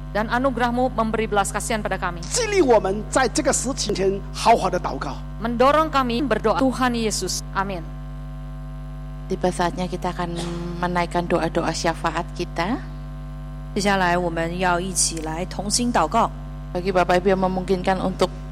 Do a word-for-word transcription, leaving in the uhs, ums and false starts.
Dan anugerah-Mu memberi belas kasihan pada kami. 激励我们在这个事情前好好的祷告。 Mendorong kami berdoa. Tuhan Yesus. Amin. Tiba saatnya kita akan menaikkan doa-doa syafaat kita. 接下来我们要一起来同心祷告。 Bagi Bapak Ibu yang memungkinkan untuk